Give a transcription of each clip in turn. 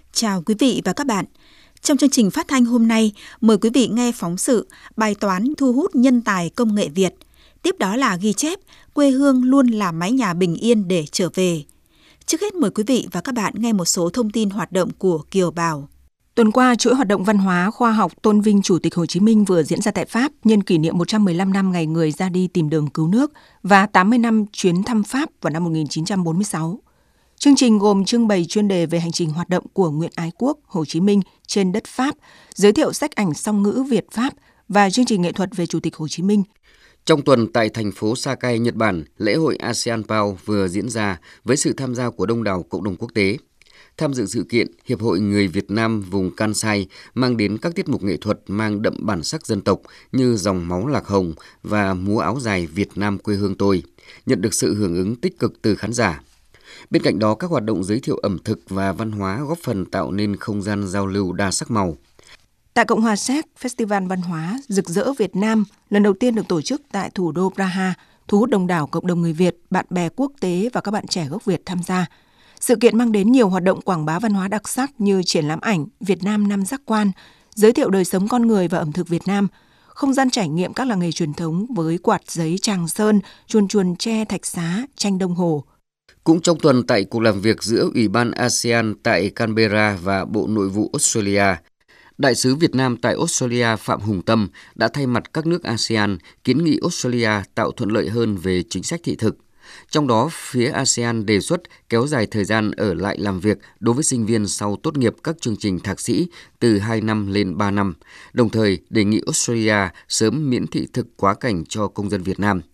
Chào quý vị và các bạn. Trong chương trình phát thanh hôm nay, mời quý vị nghe phóng sự bài toán thu hút nhân tài công nghệ Việt. Tiếp đó là ghi chép quê hương luôn là mái nhà bình yên để trở về. Trước hết mời quý vị và các bạn nghe một số thông tin hoạt động của Kiều Bào. Tuần qua, chuỗi hoạt động văn hóa, khoa học tôn vinh Chủ tịch Hồ Chí Minh vừa diễn ra tại Pháp nhân kỷ niệm 115 năm ngày người ra đi tìm đường cứu nước và 80 năm chuyến thăm Pháp vào năm 1946. Chương trình gồm trưng bày chuyên đề về hành trình hoạt động của Nguyễn Ái Quốc, Hồ Chí Minh trên đất Pháp, giới thiệu sách ảnh song ngữ Việt-Pháp và chương trình nghệ thuật về Chủ tịch Hồ Chí Minh. Trong tuần tại thành phố Sakai, Nhật Bản, lễ hội ASEAN PAO vừa diễn ra với sự tham gia của đông đảo cộng đồng quốc tế. Tham dự sự kiện, Hiệp hội Người Việt Nam vùng Kansai mang đến các tiết mục nghệ thuật mang đậm bản sắc dân tộc như Dòng máu lạc hồng và Múa áo dài Việt Nam quê hương tôi, nhận được sự hưởng ứng tích cực từ khán giả. Bên cạnh đó, các hoạt động giới thiệu ẩm thực và văn hóa góp phần tạo nên không gian giao lưu đa sắc màu. Tại Cộng hòa Séc, Festival Văn hóa Rực rỡ Việt Nam lần đầu tiên được tổ chức tại thủ đô Praha, thu hút đông đảo cộng đồng người Việt, bạn bè quốc tế và các bạn trẻ gốc Việt tham gia. Sự kiện mang đến nhiều hoạt động quảng bá văn hóa đặc sắc như triển lãm ảnh Việt Nam năm giác quan, giới thiệu đời sống con người và ẩm thực Việt Nam, không gian trải nghiệm các làng nghề truyền thống với quạt giấy Tràng Sơn, chuồn chuồn tre Thạch Xá, tranh đồng hồ. Cũng trong tuần tại cuộc làm việc giữa Ủy ban ASEAN tại Canberra và Bộ Nội vụ Australia, Đại sứ Việt Nam tại Australia Phạm Hùng Tâm đã thay mặt các nước ASEAN kiến nghị Australia tạo thuận lợi hơn về chính sách thị thực. Trong đó, phía ASEAN đề xuất kéo dài thời gian ở lại làm việc đối với sinh viên sau tốt nghiệp các chương trình thạc sĩ từ 2 năm lên 3 năm, đồng thời đề nghị Australia sớm miễn thị thực quá cảnh cho công dân Việt Nam.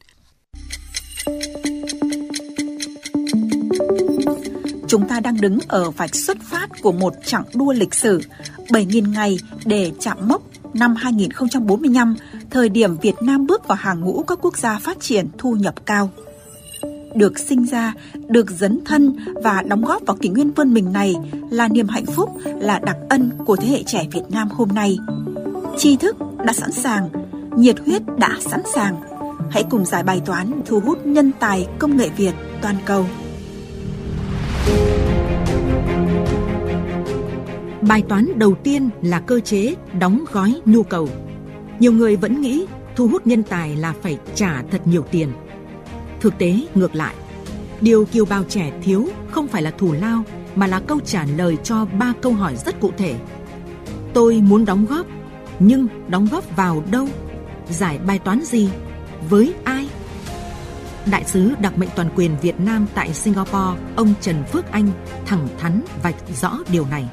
Chúng ta đang đứng ở vạch xuất phát của một chặng đua lịch sử, 7.000 ngày để chạm mốc năm 2045, thời điểm Việt Nam bước vào hàng ngũ các quốc gia phát triển thu nhập cao. Được sinh ra, được dấn thân và đóng góp vào kỷ nguyên vươn mình này là niềm hạnh phúc, là đặc ân của thế hệ trẻ Việt Nam hôm nay. Tri thức đã sẵn sàng, nhiệt huyết đã sẵn sàng. Hãy cùng giải bài toán thu hút nhân tài công nghệ Việt toàn cầu. Bài toán đầu tiên là cơ chế đóng gói nhu cầu. Nhiều người vẫn nghĩ thu hút nhân tài là phải trả thật nhiều tiền. Thực tế ngược lại, điều kiều bào trẻ thiếu không phải là thù lao mà là câu trả lời cho 3 câu hỏi rất cụ thể. Tôi muốn đóng góp, nhưng đóng góp vào đâu? Giải bài toán gì? Với ai? Đại sứ đặc mệnh toàn quyền Việt Nam tại Singapore, ông Trần Phước Anh thẳng thắn vạch rõ điều này.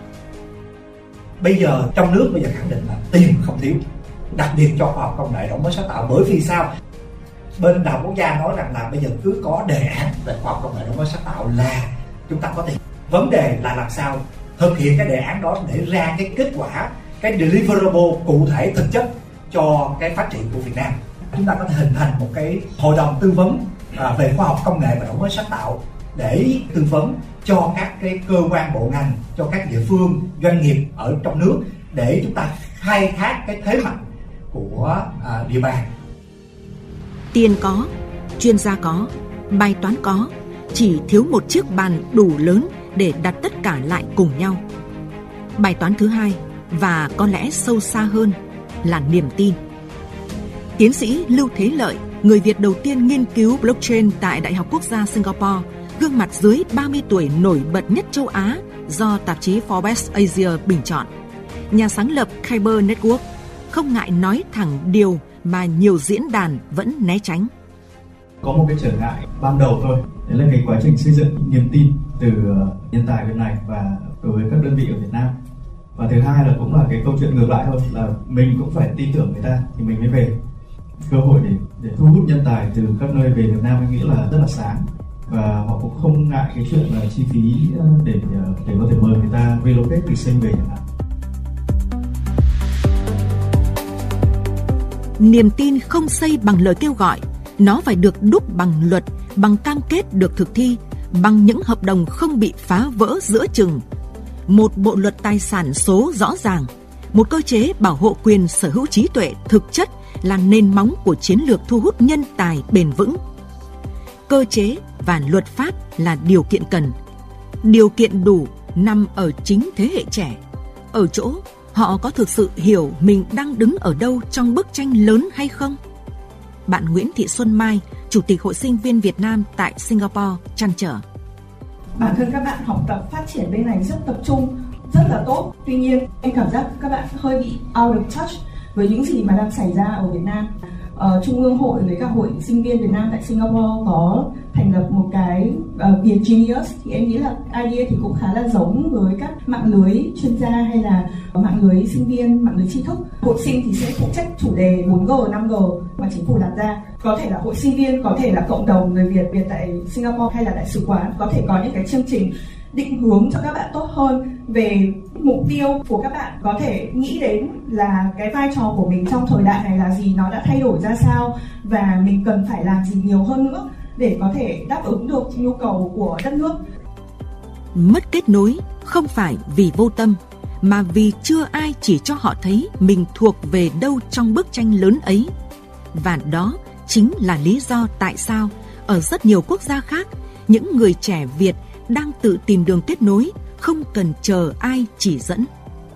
Bây giờ trong nước bây giờ khẳng định là tiền không thiếu, đặc biệt cho khoa học công nghệ đổi mới sáng tạo. Bởi vì sao? Bên Đại học Quốc gia nói rằng là bây giờ cứ có đề án về khoa học công nghệ đổi mới sáng tạo là chúng ta có tiền. Vấn đề là làm sao thực hiện cái đề án đó để ra cái kết quả, cái deliverable cụ thể thực chất cho cái phát triển của Việt Nam. Chúng ta có thể hình thành một cái hội đồng tư vấn về khoa học công nghệ và đổi mới sáng tạo để tư vấn cho các cái cơ quan bộ ngành, cho các địa phương, doanh nghiệp ở trong nước để chúng ta khai thác cái thế mạnh của địa bàn. Tiền có, chuyên gia có, bài toán có, chỉ thiếu một chiếc bàn đủ lớn để đặt tất cả lại cùng nhau. Bài toán thứ hai, và có lẽ sâu xa hơn, là niềm tin. Tiến sĩ Lưu Thế Lợi, người Việt đầu tiên nghiên cứu blockchain tại Đại học Quốc gia Singapore, gương mặt dưới 30 tuổi nổi bật nhất châu Á do tạp chí Forbes Asia bình chọn. Nhà sáng lập Kyber Network không ngại nói thẳng điều mà nhiều diễn đàn vẫn né tránh. Có một cái trở ngại ban đầu thôi, đấy là cái quá trình xây dựng niềm tin từ nhân tài bên này và đối với các đơn vị ở Việt Nam. Và thứ hai là cũng là cái câu chuyện ngược lại thôi, là mình cũng phải tin tưởng người ta thì mình mới về. Cơ hội để thu hút nhân tài từ các nơi về Việt Nam mình nghĩ là rất là sáng, và họ cũng không ngại cái chuyện là chi phí để có thể mời người ta relocate từ Sinh về chẳng hạn. Niềm tin không xây bằng lời kêu gọi, nó phải được đúc bằng luật, bằng cam kết được thực thi, bằng những hợp đồng không bị phá vỡ giữa chừng. Một bộ luật tài sản số rõ ràng, một cơ chế bảo hộ quyền sở hữu trí tuệ thực chất là nền móng của chiến lược thu hút nhân tài bền vững. Cơ chế và luật pháp là điều kiện cần. Điều kiện đủ nằm ở chính thế hệ trẻ, ở chỗ họ có thực sự hiểu mình đang đứng ở đâu trong bức tranh lớn hay không? Bạn Nguyễn Thị Xuân Mai, Chủ tịch Hội Sinh viên Việt Nam tại Singapore trăn trở. Bản thân các bạn học tập phát triển bên này rất tập trung, rất là tốt. Tuy nhiên, em cảm giác các bạn hơi bị out of touch với những gì mà đang xảy ra ở Việt Nam. Trung ương hội với cả Hội Sinh viên Việt Nam tại Singapore có thành lập một cái Việt Genius, thì em nghĩ là idea thì cũng khá là giống với các mạng lưới chuyên gia hay là mạng lưới sinh viên, mạng lưới tri thức. Hội sinh thì sẽ phụ trách chủ đề 4G, 5G mà chính phủ đặt ra. Có thể là hội sinh viên, có thể là cộng đồng người Việt tại Singapore hay là đại sứ quán có thể có những cái chương trình định hướng cho các bạn tốt hơn về mục tiêu của các bạn, có thể nghĩ đến là cái vai trò của mình trong thời đại này là gì, nó đã thay đổi ra sao và mình cần phải làm gì nhiều hơn nữa để có thể đáp ứng được nhu cầu của đất nước. Mất kết nối không phải vì vô tâm, mà vì chưa ai chỉ cho họ thấy mình thuộc về đâu trong bức tranh lớn ấy. Và đó chính là lý do tại sao ở rất nhiều quốc gia khác, những người trẻ Việt đang tự tìm đường kết nối, không cần chờ ai chỉ dẫn.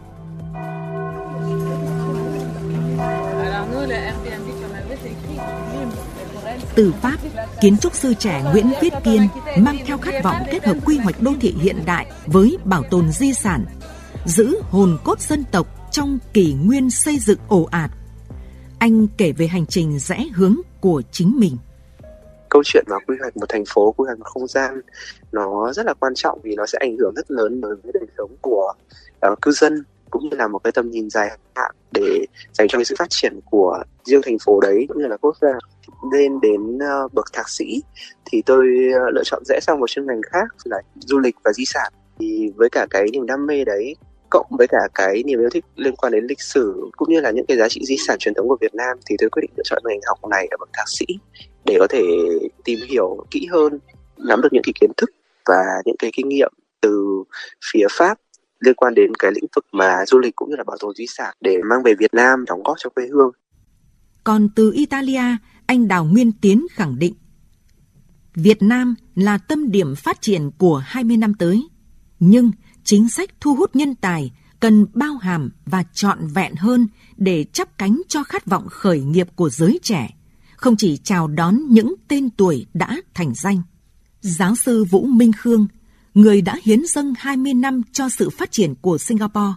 Từ Pháp, kiến trúc sư trẻ Nguyễn Viết Kiên mang theo khát vọng kết hợp quy hoạch đô thị hiện đại với bảo tồn di sản, giữ hồn cốt dân tộc trong kỷ nguyên xây dựng ồ ạt. Anh kể về hành trình rẽ hướng của chính mình. Câu chuyện mà quy hoạch một thành phố, quy hoạch một không gian nó rất là quan trọng vì nó sẽ ảnh hưởng rất lớn đối với đời sống của cư dân, cũng như là một cái tầm nhìn dài hạn để dành cho cái sự phát triển của riêng thành phố đấy cũng như là quốc gia. Lên đến bậc thạc sĩ thì tôi lựa chọn rẽ sang một chuyên ngành khác là du lịch và di sản. Thì với cả cái niềm đam mê đấy cộng với cả cái niềm yêu thích liên quan đến lịch sử cũng như là những cái giá trị di sản truyền thống của Việt Nam thì tôi quyết định lựa chọn ngành học này ở bậc thạc sĩ để có thể tìm hiểu kỹ hơn, nắm được những cái kiến thức và những cái kinh nghiệm từ phía Pháp liên quan đến cái lĩnh vực mà du lịch cũng như là bảo tồn di sản để mang về Việt Nam đóng góp cho quê hương. Còn từ Italia, anh Đào Nguyên Tiến khẳng định Việt Nam là tâm điểm phát triển của 20 năm tới, nhưng chính sách thu hút nhân tài cần bao hàm và trọn vẹn hơn để chắp cánh cho khát vọng khởi nghiệp của giới trẻ, không chỉ chào đón những tên tuổi đã thành danh. Giáo sư Vũ Minh Khương, người đã hiến dâng 20 năm cho sự phát triển của Singapore,